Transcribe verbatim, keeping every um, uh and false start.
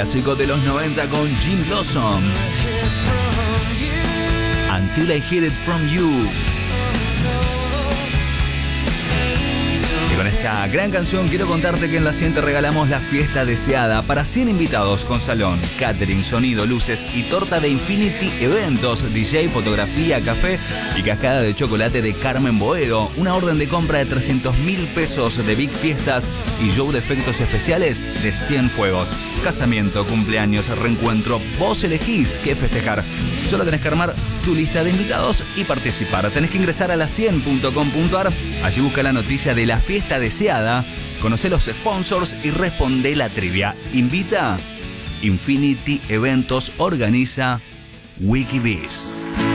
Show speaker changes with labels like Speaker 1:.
Speaker 1: clásico de los noventa con Jim Blossom. Until I Hear It From You. Y con esta gran canción quiero contarte que en la siguiente regalamos la fiesta deseada para cien invitados con salón, catering, sonido, luces y torta de Infinity Eventos, D J, fotografía, café y cascada de chocolate de Carmen Boedo. Una orden de compra de trescientos mil pesos de Big Fiestas y show de efectos especiales de cien fuegos. Casamiento, cumpleaños, reencuentro, vos elegís qué festejar. Solo tenés que armar tu lista de invitados y participar. Tenés que ingresar a la cien punto com punto ar. Allí busca la noticia de la fiesta deseada, conocé los sponsors y responde la trivia. Invita Infinity Eventos, organiza Wikibiz.